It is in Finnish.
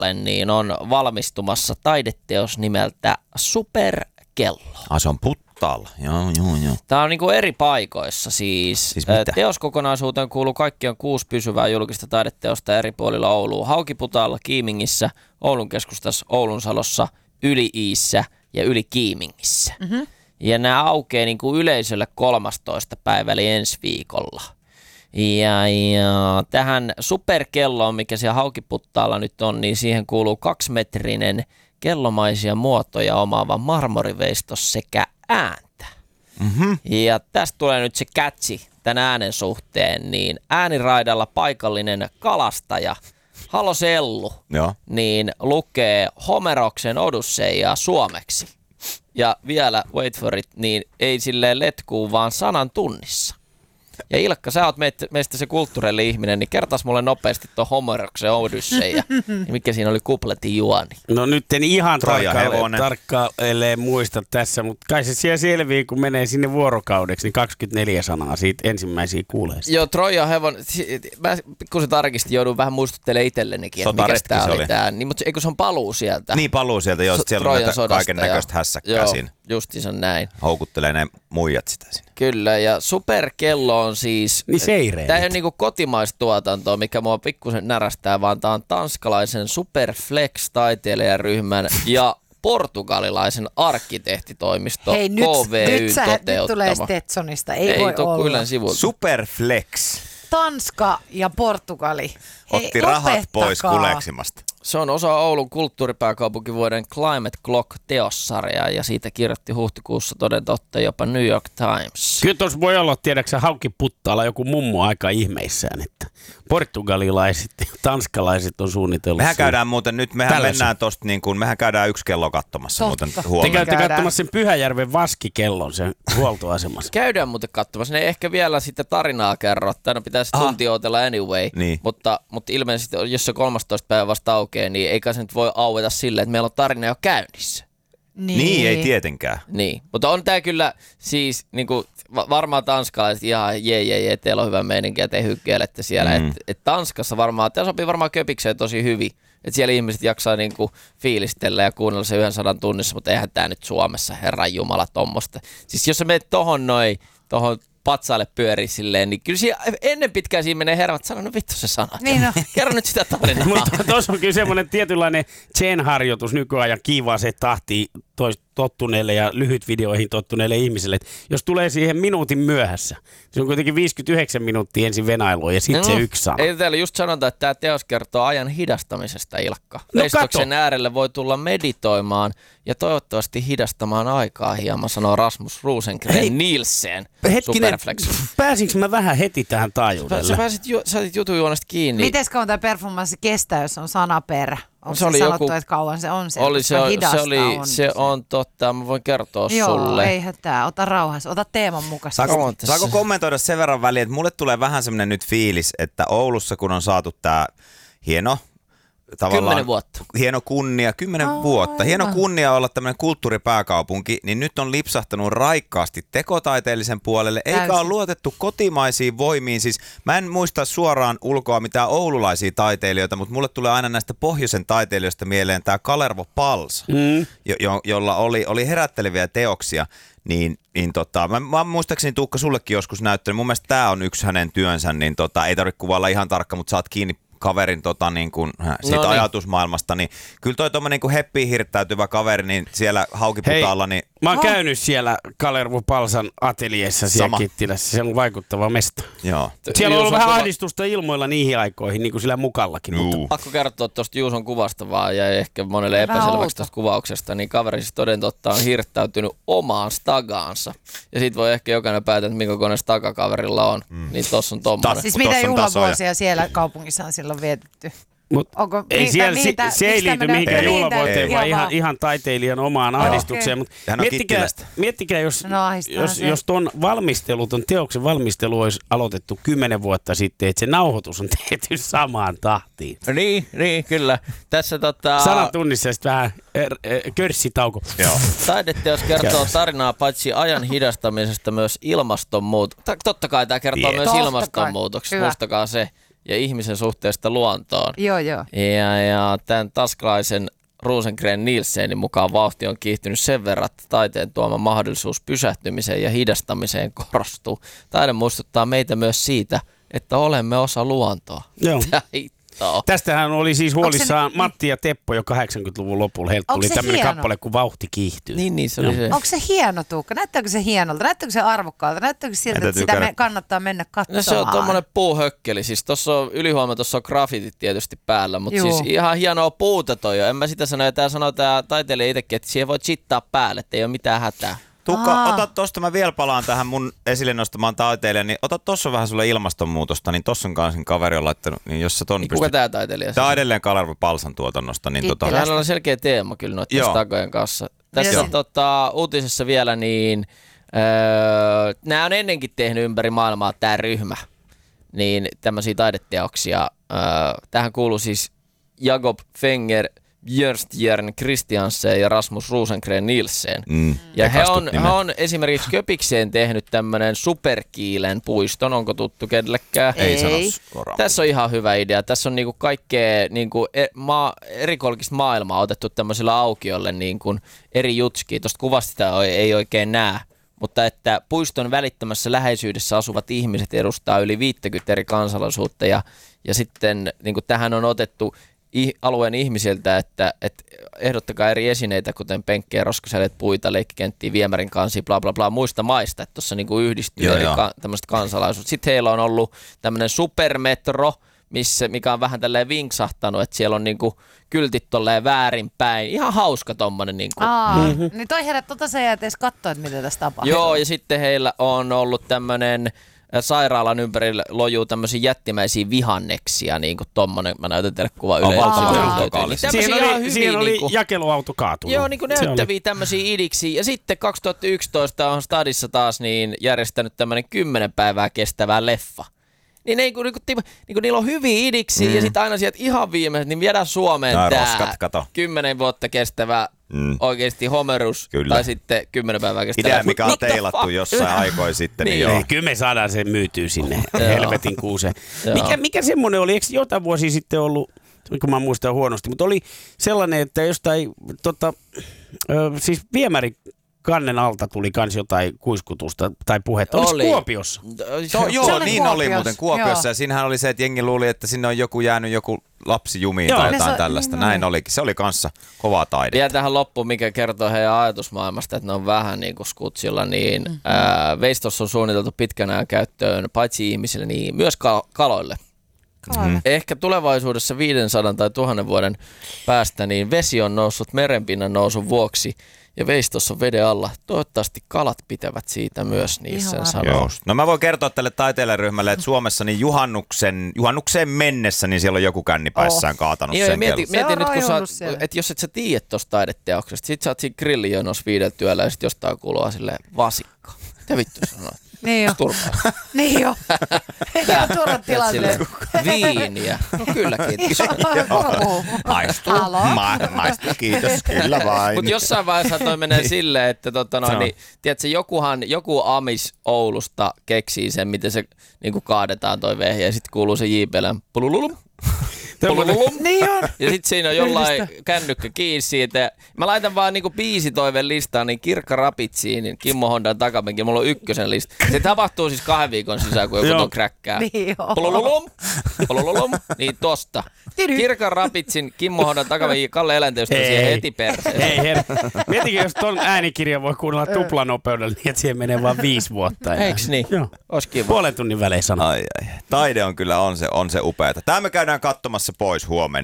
ollen niin on valmistumassa taideteos nimeltä Superkello. Se on Puttaalla. Joo. Tämä on niinku eri paikoissa siis teoskokonaisuuteen kuuluu kaikkiaan 6 pysyvää julkista taideteosta eri puolilla Oulua. Haukiputaalla, Kiimingissä, Oulun keskustassa, Oulunsalossa, Yli-Iissä ja Yli-Kiimingissä. Mm-hmm. Ja nämä aukeaa niinku yleisölle 13. päivä eli ensi viikolla. Ja tähän superkelloon, mikä siellä Haukiputtaalla nyt on, niin siihen kuuluu 2-metrinen kellomaisia muotoja omaava marmoriveistos sekä ääntä. Mm-hmm. Ja tästä tulee nyt se catchi tämän äänen suhteen, niin ääniraidalla paikallinen kalastaja Halo Sellu niin lukee Homeroksen Odysseia suomeksi. Ja vielä, wait for it, niin ei silleen letkuu, vaan 100 tunnissa. Ja Ilkka, sä oot meistä se kulttuurellinen ihminen, niin kertaas mulle nopeasti tuon Homeroksen Odysseja, mikä siinä oli kupletin juoni. No nyt en ihan tarkkaan muista tässä, mutta kai se siellä selviää, kun menee sinne vuorokaudeksi, niin 24 sanaa siitä ensimmäisiä kuulee. Joo, Trojan hevonen, mä pikkusen tarkistin, joudun vähän muistuttelemaan itsellenikin, että mikä tää oli tää. Niin, mutta eikö se on paluu sieltä? Niin, paluu sieltä, joo, siellä on näitä kaiken näköistä hässäkkää siinä. Justiinsa näin. Houkuttelee ne muijat sitä sinne. Kyllä, ja superkello on siis, tämä ei ole niinku kotimaista tuotantoa, mikä mua pikkusen närästää, vaan tämä on tanskalaisen Superflex-taiteilijaryhmän ja portugalilaisen arkkitehtitoimisto KVY toteuttama. Nyt tulee Stetsonista, ei voi olla. Superflex. Tanska ja Portugali. Otti rahat pois kuleksimasta. Se on osa Oulun kulttuuripääkaupunkivuoden Climate Clock-teossarjaa ja siitä kirjoitti huhtikuussa toden totta jopa New York Times. Kyllä tuossa voi olla, tiedäksä, Haukiputtaalla joku mummo aika ihmeissään, että portugalilaiset ja tanskalaiset on suunnitellut. Mehän käydään muuten nyt, mennään tosta niin kuin, mehän käydään 1 kello katsomassa muuten huomenna. Te käytte katsomassa sen Pyhäjärven vaskikellon sen huoltoasemassa. Käydään muuten katsomassa, ne ei ehkä vielä sitä tarinaa kerro, tänne pitäisi tuntia odotella anyway, niin. mutta ilmeisesti jos se 13. päivä vasta aukeaa, niin eikä se nyt voi aueta silleen, että meillä on tarina jo käynnissä. Niin, ei tietenkään. Niin, mutta on tää kyllä siis niinku, varmaan tanskalaiset ihan jee, teillä on hyvä meininki ja te hykkeilette siellä. Et Tanskassa varmaan, tämä sopii varmaan Köpikseen tosi hyvin, että siellä ihmiset jaksaa niinku fiilistellä ja kuunnella se 100 tunnissa, mutta eihän tää nyt Suomessa, herran jumala, tommoista. Siis jos sä menet tohon patsaalle pyörii silleen, niin kyllä siinä ennen pitkään siinä menee herrat, sano no vittu se sana. Niin no. Kerro nyt sitä tarinaa. Mutta tuossa on kyllä semmoinen tietynlainen Zen-harjoitus nykyajan kiva se tahti tottuneille ja lyhyt videoihin tottuneille ihmisille. Et jos tulee siihen minuutin myöhässä, se on kuitenkin 59 minuuttia ensin venailua ja sitten se yksi sana. Ei täällä just sanota, että tämä teos kertoo ajan hidastamisesta, Ilkka. Veistoksen äärelle voi tulla meditoimaan ja toivottavasti hidastamaan aikaa hieman, sanoo Rasmus Rosengren Nielsen. Hetkinen, pääsinkö mä vähän heti tähän taajuudelle? Sä saatit jutujuonesta kiinni. Miten kauan tämä performanssi kestää, jos on sana per? Onko se sanottu, että kauan se on se? Se on totta, mä voin kertoa sulle. Joo, ei hätää, ota rauhassa, ota teeman mukaan. Saako kommentoida sen verran väliin, että mulle tulee vähän semmoinen nyt fiilis, että Oulussa kun on saatu tää hieno, tavallaan 10 vuotta. Hieno kunnia, 10 vuotta. Hieno kunnia olla tämmöinen kulttuuripääkaupunki, niin nyt on lipsahtanut raikkaasti tekotaiteellisen puolelle, eikä ole luotettu kotimaisiin voimiin. Siis mä en muista suoraan ulkoa mitään oululaisia taiteilijoita, mutta mulle tulee aina näistä pohjoisen taiteilijoista mieleen tämä Kalervo Pals, jolla oli herätteleviä teoksia. Mä muistaakseni Tuukka sullekin joskus näyttänyt. Mun mielestä tää on yksi hänen työnsä, niin ei tarvitse kuvailla ihan tarkka, mutta saat kiinni kaverin niin kuin, siitä ajatusmaailmasta, niin kyllä toi tommonen niin heppiin hirttäytyvä kaveri, niin siellä Haukiputaalla, niin mä oon käynyt siellä Kalervo Palsan ateljeessa siellä Kittilässä, se on vaikuttava mesta. Joo. Siellä on ollut vähän ahdistusta ilmoilla niihin aikoihin, niin kuin sillä mukallakin. Mutta pakko kertoa tuosta Juuson kuvasta vaan, ja ehkä monelle epäselväksi tuosta kuvauksesta, niin kaveri siis toden totta on hirttäytynyt omaan stagaansa. Ja sit voi ehkä jokainen päätä, että minkä kokoinen staga kaverilla on. Niin tossa on tommoinen. Siis mitä juhlavuosia siellä kaupungissa on silloin vietetty? Ei se ei liity mihinkään juhlavuoteen, vaan ihan taiteilijan omaan ahdistukseen. Mutta miettikää, jos ton teoksen valmistelu olisi aloitettu 10 vuotta sitten, että se nauhoitus on tehty samaan tahtiin. Niin, kyllä. Tässä 100 tunnissa ja sitten vähän körssitauko. Taideteos kertoo tarinaa paitsi ajan hidastamisesta myös ilmastonmuutoksesta. Totta kai tämä kertoo myös ilmastonmuutoksesta, muistakaa se. ja ihmisen suhteesta luontoon. Joo. Ja tämän tanskalaisen Rosengren Nielsenin mukaan vauhti on kiihtynyt sen verran, että taiteen tuoma mahdollisuus pysähtymiseen ja hidastamiseen korostuu. Taide muistuttaa meitä myös siitä, että olemme osa luontoa. Joo. Tästähän oli siis huolissaan Matti ja Teppo jo 80-luvun lopulla. Heiltä tuli tämmöinen kappale, kun vauhti kiihtyy. Niin se oli se. Onko se hieno, Tuukka? Näyttääkö se hienolta? Näyttääkö se arvokkaalta? Näyttääkö siltä, että sitä kannattaa mennä katsomaan? No se on tommonen puuhökkeli. Siis tuossa on ylihuomenna, tuossa on grafitit tietysti päällä, mutta siis ihan hienoa puuta toi on. En mä sitä sano, ja tää sanoo tää taiteilija itsekin, että siihen voi chittaa päälle, että ei ole mitään hätää. Tuukka, ota tosta, mä vielä palaan tähän mun esille nostamaan taiteilijan, niin ota tossa vähän sulle ilmastonmuutosta, niin tossa on kanssa kaveri on laittanut, niin jos sä ton kuka tää taiteilija? Tää on edelleen Kalervo Palsan tuotannosta. Niin hänellä on selkeä teema kyllä noiden stagojen kanssa. Tässä uutisessa vielä, niin nämä on ennenkin tehnyt ympäri maailmaa tää ryhmä, niin tämmöisiä taideteoksia. Tähän kuuluu siis Jakob Fenger, Björnstjärn Christiansen ja Rasmus Rosengren Nielsen. Ja he on esimerkiksi Köpikseen tehnyt tämmönen Superkiilen puiston. Onko tuttu kenellekään? Ei sano. Tässä on ihan hyvä idea. Tässä on niinku kaikkea niinku eri kolkista maailmaa otettu tämmöisellä aukiolle niinku eri jutskia. Tuosta kuvasta sitä ei oikein näe. Mutta että puiston välittömässä läheisyydessä asuvat ihmiset edustaa yli 50 eri kansalaisuutta. Ja sitten niinku tähän on otettu alueen ihmisiltä, että ehdottakaa eri esineitä, kuten penkkejä, roskasälet, puita, leikkikenttiä, viemärin kansia, bla bla bla, muista maista, että tuossa niinku yhdistyy eri tämmöiset kansalaisuudet. Sitten heillä on ollut tämmöinen supermetro, mikä on vähän tälleen vinksahtanut, että siellä on niinku kyltit tolleen väärinpäin. Ihan hauska tommonen niinku. Niin toi herättää se ja edes katsoa, että mitä tässä tapahtuu. Joo, ja sitten heillä on ollut tämmönen sairaalan ympärillä lojuu tämmöisiä jättimäisiä vihanneksia, niin kuin tommonen, mä näytän teille kuva yleensä. Siinä oli jakeluauto kaatunut. Joo, niin kuin näyttäviä tämmöisiä idiksiä. Ja sitten 2011 on Stadissa taas niin järjestänyt tämmönen 10 päivää kestävää leffa. Niin niillä on hyviä idiksiä ja sitten aina sieltä ihan viimeiset, niin viedään Suomeen tää 10 vuotta kestävä oikeasti homerus tai sitten 10 päivää kestävä. Idea, mikä on teilattu jossain aikoja sitten. Niin kyllä me saadaan sen myytyä sinne helvetin kuuseen. Mikä semmoinen oli, eikö jotain vuosia sitten ollut, kun mä muistan huonosti, mutta oli sellainen, että jostain siis viemäri kannen alta tuli kans jotain kuiskutusta tai puhetta. Oliko Kuopiossa? Joo, niin oli muuten Kuopiossa. Ja siinähän oli se, että jengi luuli, että sinne on jäänyt joku lapsi jumiin tai jotain tällaista. Näin olikin. Se oli kanssa kovaa taidetta. Vielä tähän loppuun, mikä kertoo heidän ajatusmaailmasta, että ne on vähän niin kuin skutsilla, niin veistossa on suunniteltu pitkän ajan käyttöön paitsi ihmisille, niin myös kaloille. Ehkä tulevaisuudessa 500 tai 1000 vuoden päästä niin vesi on noussut merenpinnan nousun vuoksi ja veistossa on veden alla. Toivottavasti kalat pitävät siitä myös niissä sanoa. No mä voin kertoa tälle taiteilijaryhmälle, että Suomessa niin juhannukseen mennessä niin siellä on joku kännipäissään kaatanut sen Mietin nyt, että jos et sä tiedä tuosta taideteoksesta, sit sä oot siinä grillijonossa 5 työllä ja sit jostain kuuluu silleen vasikka. Mitä vittu sanoit? Niin jo. Turpaa. Niin jo. Eikä turvat tilanteet. Viiniä. No kyllä, kiitos. Maistuu. Maistuu, kiitos. Kyllä vain. Mutta jossain vaiheessa toi menee silleen, että niin, tiedätkö, joku amis Oulusta keksii sen, miten se niin kaadetaan toi vehje ja sitten kuuluu se J.P.L. pulululum. Niin on. Ja sit siinä on jollain kännykkä kiinni siitä. Mä laitan vaan niinku biisitoiveen listaan, niin Kirkka Rapitsiin, niin Kimmo Hondan takapenki, mulla on 1 lista. Se tapahtuu siis 2 viikon sisään, kun joku ton kräkkää. Niin Polololom, niin tosta. Kirkka Rapitsin, Kimmo Hondan takapenki, Kalle Eläinteosta siihen heti perseen. Hei herra, mietinkö jos ton äänikirjan voi kuunnella tuplanopeudella, niin että siihen menee vaan 5 vuotta. Eiks niin? Joo. Ois kiva. Puolen tunnin välein sanoo. Ai. Taide on kyllä on se upeata. Tää me käydään katsomassa pois huomenna.